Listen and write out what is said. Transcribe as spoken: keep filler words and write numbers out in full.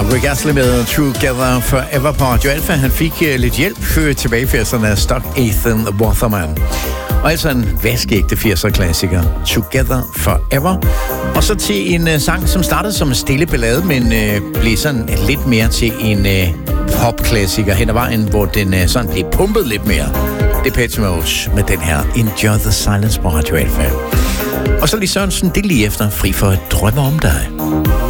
Rick Astley med Together Forever på Radio Alpha. Han fik uh, lidt hjælp før tilbage i firserne af Stock Ethan Waterman. Og altså en vaskeægte firser-klassiker, Together Forever. Og så til en uh, sang, som startede som en stille ballade, men uh, blev sådan lidt mere til en uh, pop-klassiker hen ad vejen, hvor den uh, sådan blev pumpet lidt mere. Det er Pet Mode med den her Enjoy the Silence på Radio Alpha. Og så lige Sørensen, det lige efter Fri for at drømme om dig.